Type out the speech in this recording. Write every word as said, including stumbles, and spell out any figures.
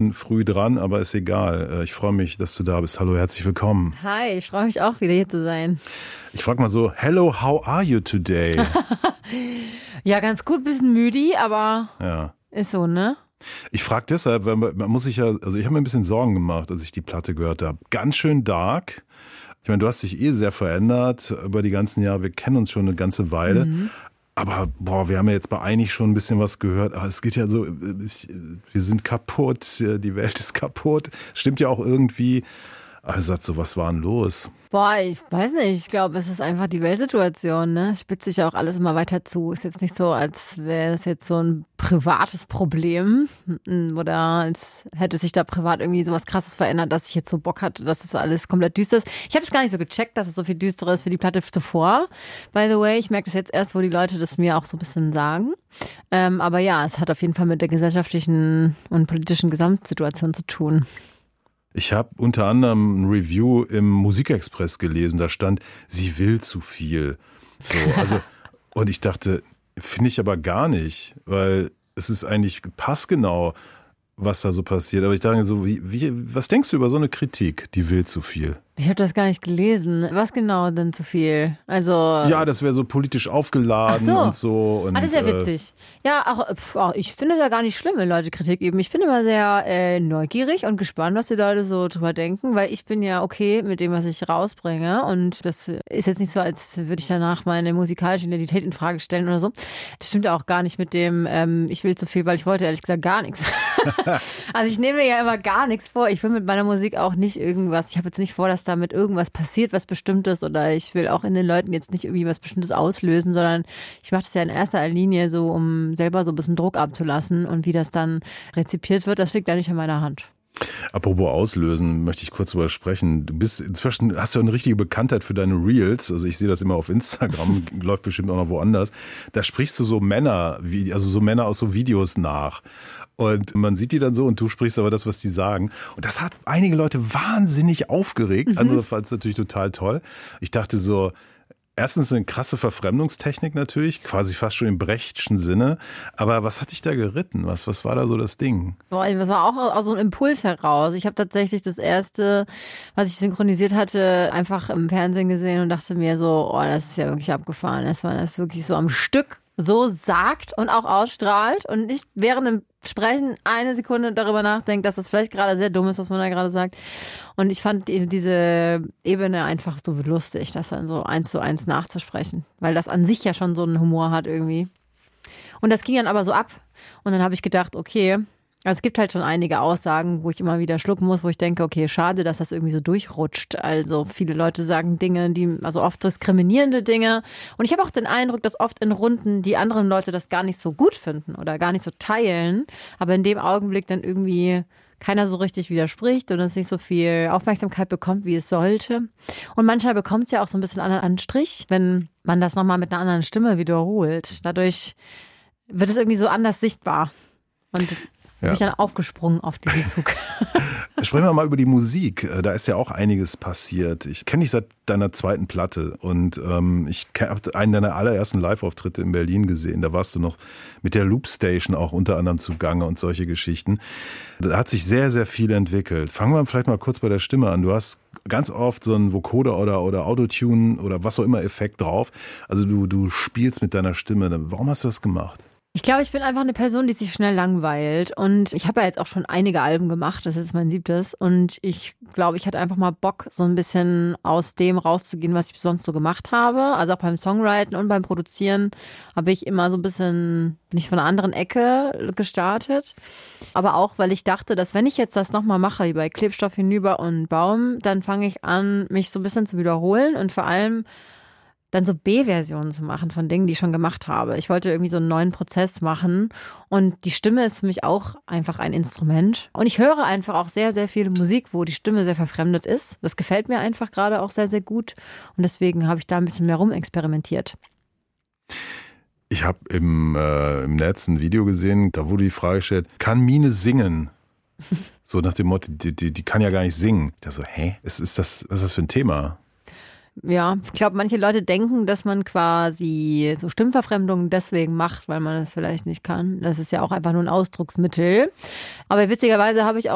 bisschen früh dran, aber ist egal. Ich freue mich, dass du da bist. Hallo, herzlich willkommen. Hi, ich freue mich auch, wieder hier zu sein. Ich frage mal so, hello, how are you today? Ja, ganz gut, bisschen müde, aber ja. Ist so, ne? Ich frage deshalb, weil man muss sich ja, also ich habe mir ein bisschen Sorgen gemacht, als ich die Platte gehört habe. Ganz schön dark. Ich meine, du hast dich eh sehr verändert über die ganzen Jahre. Wir kennen uns schon eine ganze Weile. Mhm. Aber boah, wir haben ja jetzt bei einig schon ein bisschen was gehört. Aber es geht ja so, wir sind kaputt, die Welt ist kaputt. Stimmt ja auch irgendwie. Also sagt so, was war denn los? Boah, ich weiß nicht. Ich glaube, es ist einfach die Weltsituation, ne? Es spitzt sich ja auch alles immer weiter zu. Ist jetzt nicht so, als wäre das jetzt so ein privates Problem oder als hätte sich da privat irgendwie so was Krasses verändert, dass ich jetzt so Bock hatte, dass das alles komplett düster ist. Ich habe es gar nicht so gecheckt, dass es so viel düsterer ist für die Platte zuvor. By the way, ich merke das jetzt erst, wo die Leute das mir auch so ein bisschen sagen. Ähm, aber ja, es hat auf jeden Fall mit der gesellschaftlichen und politischen Gesamtsituation zu tun. Ich habe unter anderem ein Review im Musikexpress gelesen, da stand, sie will zu viel. So, also, und ich dachte, finde ich aber gar nicht, weil es ist eigentlich passgenau, was da so passiert. Aber ich dachte so, wie, wie, was denkst du über so eine Kritik, die will zu viel? Ich habe das gar nicht gelesen. Was genau denn zu viel? Also ja, das wäre so politisch aufgeladen so. und so. Und, ah, das ist ja witzig. Äh, ja, auch, pf, auch ich finde es ja gar nicht schlimm, wenn Leute Kritik üben. Ich bin immer sehr äh, neugierig und gespannt, was die Leute so drüber denken, weil ich bin ja okay mit dem, was ich rausbringe. Und das ist jetzt nicht so, als würde ich danach meine musikalische Identität in Frage stellen oder so. Das stimmt ja auch gar nicht mit dem, ähm, ich will zu viel, weil ich wollte ehrlich gesagt gar nichts. Also ich nehme mir ja immer gar nichts vor. Ich will mit meiner Musik auch nicht irgendwas, ich habe jetzt nicht vor, dass damit irgendwas passiert, was Bestimmtes, oder ich will auch in den Leuten jetzt nicht irgendwie was Bestimmtes auslösen, sondern ich mache das ja in erster Linie so, um selber so ein bisschen Druck abzulassen, und wie das dann rezipiert wird, das liegt ja nicht in meiner Hand. Apropos auslösen, möchte ich kurz drüber sprechen. Du bist inzwischen, hast ja eine richtige Bekanntheit für deine Reels. Also ich sehe das immer auf Instagram, läuft bestimmt auch noch woanders. Da sprichst du so Männer, wie, also so Männer aus so Videos nach. Und man sieht die dann so und du sprichst aber das, was die sagen. Und das hat einige Leute wahnsinnig aufgeregt. Mhm. Also fand es natürlich total toll. Ich dachte so, erstens eine krasse Verfremdungstechnik natürlich, quasi fast schon im Brechtschen Sinne. Aber was hat dich da geritten? Was, was war da so das Ding? Boah, das war auch aus so einem Impuls heraus. Ich habe tatsächlich das erste, was ich synchronisiert hatte, einfach im Fernsehen gesehen und dachte mir so, oh, das ist ja wirklich abgefahren. Das war das wirklich so am Stück so sagt und auch ausstrahlt und nicht während dem Sprechen eine Sekunde darüber nachdenkt, dass das vielleicht gerade sehr dumm ist, was man da gerade sagt. Und ich fand diese Ebene einfach so lustig, das dann so eins zu eins nachzusprechen, weil das an sich ja schon so einen Humor hat irgendwie. Und das ging dann aber so ab. Und dann habe ich gedacht, okay, also es gibt halt schon einige Aussagen, wo ich immer wieder schlucken muss, wo ich denke, okay, schade, dass das irgendwie so durchrutscht. Also viele Leute sagen Dinge, die, also oft diskriminierende Dinge. Und ich habe auch den Eindruck, dass oft in Runden die anderen Leute das gar nicht so gut finden oder gar nicht so teilen. Aber in dem Augenblick dann irgendwie keiner so richtig widerspricht und es nicht so viel Aufmerksamkeit bekommt, wie es sollte. Und manchmal bekommt es ja auch so ein bisschen einen anderen Anstrich, wenn man das nochmal mit einer anderen Stimme wiederholt. Dadurch wird es irgendwie so anders sichtbar. Und ja. Bin ich dann aufgesprungen auf diesen Zug. Sprechen wir mal über die Musik. Da ist ja auch einiges passiert. Ich kenne dich seit deiner zweiten Platte und ähm, ich habe einen deiner allerersten Live-Auftritte in Berlin gesehen. Da warst du noch mit der Loop Station auch unter anderem zugange und solche Geschichten. Da hat sich sehr, sehr viel entwickelt. Fangen wir vielleicht mal kurz bei der Stimme an. Du hast ganz oft so einen Vocoder oder, oder Autotune oder was auch immer Effekt drauf. Also du, du spielst mit deiner Stimme. Warum hast du das gemacht? Ich glaube, ich bin einfach eine Person, die sich schnell langweilt, und ich habe ja jetzt auch schon einige Alben gemacht, das ist mein siebtes, und ich glaube, ich hatte einfach mal Bock, so ein bisschen aus dem rauszugehen, was ich sonst so gemacht habe. Also auch beim Songwriten und beim Produzieren habe ich immer so ein bisschen, bin ich von einer anderen Ecke gestartet, aber auch, weil ich dachte, dass wenn ich jetzt das nochmal mache, wie bei Klebstoff hinüber und Baum, dann fange ich an, mich so ein bisschen zu wiederholen und vor allem dann so B-Versionen zu machen von Dingen, die ich schon gemacht habe. Ich wollte irgendwie so einen neuen Prozess machen, und die Stimme ist für mich auch einfach ein Instrument. Und ich höre einfach auch sehr, sehr viel Musik, wo die Stimme sehr verfremdet ist. Das gefällt mir einfach gerade auch sehr, sehr gut, und deswegen habe ich da ein bisschen mehr rumexperimentiert. Ich habe im, äh, im Netz ein Video gesehen, da wurde die Frage gestellt, kann Mine singen? So nach dem Motto, die, die, die kann ja gar nicht singen. Ich dachte so, hä, ist, ist das, was ist das für ein Thema? Ja, ich glaube, manche Leute denken, dass man quasi so Stimmverfremdungen deswegen macht, weil man das vielleicht nicht kann. Das ist ja auch einfach nur ein Ausdrucksmittel. Aber witzigerweise habe ich auch